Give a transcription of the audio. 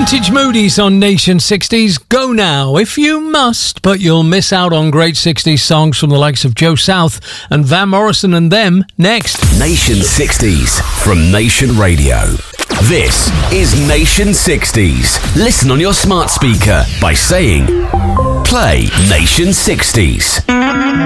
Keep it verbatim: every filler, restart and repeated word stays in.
Vintage Moody's on Nation sixties. Go now, if you must, but you'll miss out on great sixties songs from the likes of Joe South and Van Morrison and them next. Nation sixties from Nation Radio. This is Nation sixties. Listen on your smart speaker by saying, play Nation sixties.